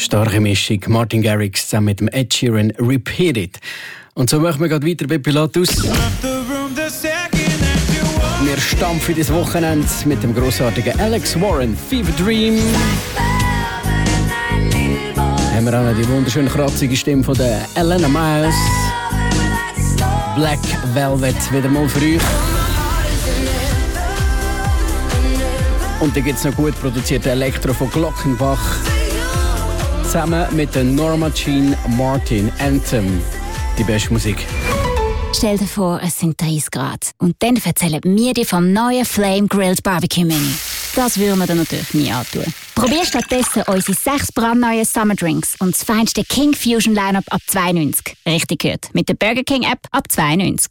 Starke Mischung. Martin Garrix zusammen mit dem Ed Sheeran, Repeat It. Und so machen wir gerade weiter bei Pilatus. Wir stampfen das Wochenende mit dem grossartigen Alex Warren, Fever Dream. Haben wir auch noch die wunderschöne kratzige Stimme von der Elena Miles. Black Velvet wieder mal für euch. Und dann gibt es noch gut produzierte Elektro von Glockenbach. Zusammen mit der Norma Jean Martin Anthem. Die beste Musik. Stell dir vor, es sind 30 Grad. Und dann erzählen wir dir vom neuen Flame Grilled Barbecue Menü. Das würden wir dir natürlich nie antun. Probier stattdessen unsere 6 brandneuen Summer Drinks und das feinste King Fusion Lineup ab 92. Richtig gehört. Mit der Burger King App ab 92.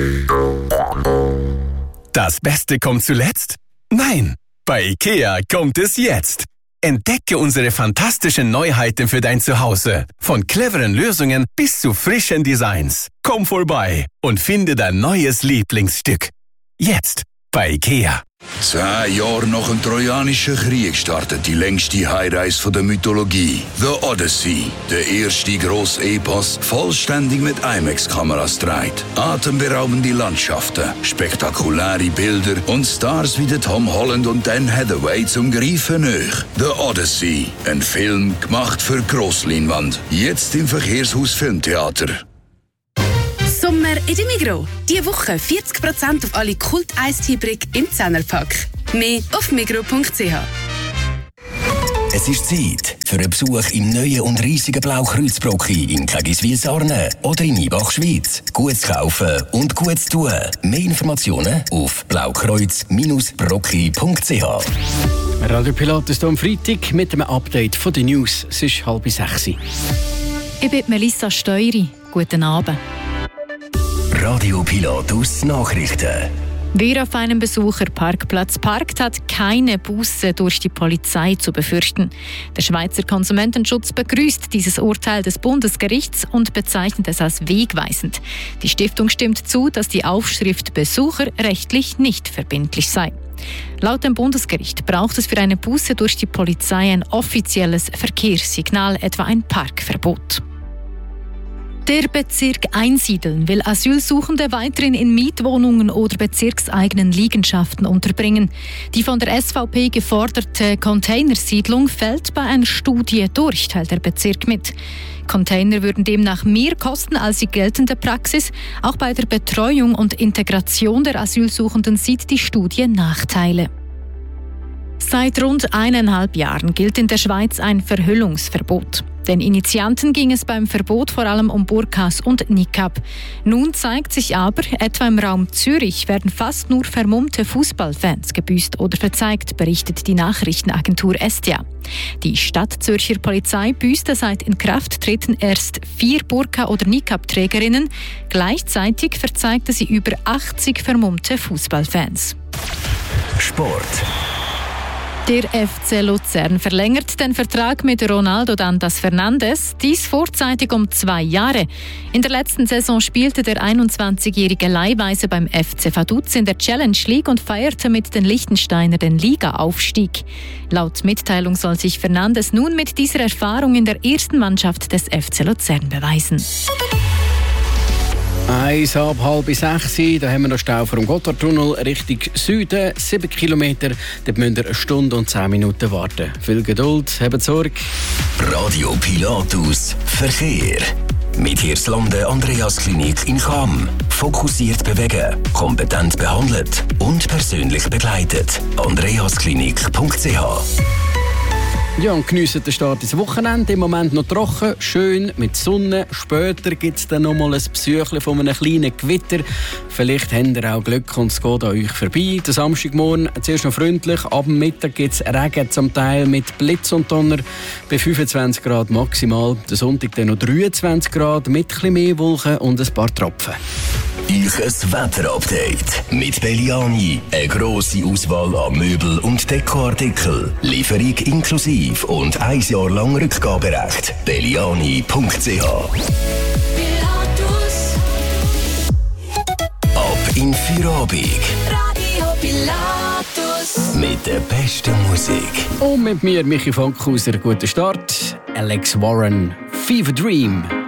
Das Beste kommt zuletzt? Nein! Bei IKEA kommt es jetzt! Entdecke unsere fantastischen Neuheiten für dein Zuhause. Von cleveren Lösungen bis zu frischen Designs. Komm vorbei und finde dein neues Lieblingsstück. Jetzt bei IKEA. 10 Jahre nach dem Trojanischen Krieg startet die längste Heimreise der Mythologie. The Odyssey. Der erste grosse Epos, vollständig mit IMAX-Kameras gedreht. Atemberaubende Landschaften, spektakuläre Bilder und Stars wie der Tom Holland und Dan Hathaway zum Greifen nahe. The Odyssey. Ein Film gemacht für Grossleinwand. Jetzt im Verkehrshaus Filmtheater. Sommer in der Migros. Diese Woche 40% auf alle Kult-Eistee-Brick im 10er-Pack. Mehr auf migros.ch. Es ist Zeit für einen Besuch im neuen und riesigen Blaukreuzbrocki in Kägiswil-Sarne oder in Ibach, Schweiz. Gut zu kaufen und gut zu tun. Mehr Informationen auf blaukreuz-brocki.ch. Radio Pilatus hier am Freitag mit einem Update von den News. Es ist 5:30. Ich bin Melissa Steury. Guten Abend. Radio Pilatus Nachrichten. Wer auf einem Besucherparkplatz parkt, hat keine Busse durch die Polizei zu befürchten. Der Schweizer Konsumentenschutz begrüßt dieses Urteil des Bundesgerichts und bezeichnet es als wegweisend. Die Stiftung stimmt zu, dass die Aufschrift Besucher rechtlich nicht verbindlich sei. Laut dem Bundesgericht braucht es für eine Busse durch die Polizei ein offizielles Verkehrssignal, etwa ein Parkverbot. Der Bezirk Einsiedeln will Asylsuchende weiterhin in Mietwohnungen oder bezirkseigenen Liegenschaften unterbringen. Die von der SVP geforderte Containersiedlung fällt bei einer Studie durch, teilt der Bezirk mit. Container würden demnach mehr kosten als die geltende Praxis. Auch bei der Betreuung und Integration der Asylsuchenden sieht die Studie Nachteile. Seit rund 1,5 Jahren gilt in der Schweiz ein Verhüllungsverbot. Den Initianten ging es beim Verbot vor allem um Burkas und Niqab. Nun zeigt sich aber, etwa im Raum Zürich werden fast nur vermummte Fußballfans gebüßt oder verzeigt, berichtet die Nachrichtenagentur SDA. Die Stadtzürcher Polizei büßte seit Inkrafttreten erst 4 Burka- oder Niqab-Trägerinnen. Gleichzeitig verzeigte sie über 80 vermummte Fußballfans. Sport. Der FC Luzern verlängert den Vertrag mit Ronaldo Dantas Fernandes, dies vorzeitig um 2 Jahre. In der letzten Saison spielte der 21-jährige leihweise beim FC Vaduz in der Challenge League und feierte mit den Liechtensteiner den Liga-Aufstieg. Laut Mitteilung soll sich Fernandes nun mit dieser Erfahrung in der ersten Mannschaft des FC Luzern beweisen. 1 ab 5:30. Da haben wir noch Stau vor dem Gotthardtunnel Richtung Süden. 7 Kilometer. Dort müsst ihr 1 Stunde und 10 Minuten warten. Viel Geduld, habt Sorge. Radio Pilatus Verkehr. Mit Hirslanden Andreas Klinik in Cham. Fokussiert bewegen, kompetent behandelt und persönlich begleitet. andreasklinik.ch. Ja, und geniessen den Start ins Wochenende. Im Moment noch trocken, schön, mit Sonne. Später gibt es dann noch mal ein Besuchchen von einem kleinen Gewitter. Vielleicht habt ihr auch Glück und es geht an euch vorbei. Der Samstagmorgen zuerst noch freundlich. Ab dem Mittag gibt es Regen zum Teil mit Blitz und Donner bei 25 Grad maximal. Der Sonntag dann noch 23 Grad mit ein bisschen mehr Wolken und ein paar Tropfen. Ich ein Wetterupdate mit Belliani. Eine grosse Auswahl an Möbel- und Dekoartikel. Lieferung inklusive und 1 Jahr lang Rückgaberecht. Belliani.ch. Ab in Feierabend. Radio Pilatus. Mit der besten Musik. Und mit mir, Michi Fankhauser, guten Start. Alex Warren. Fever Dream.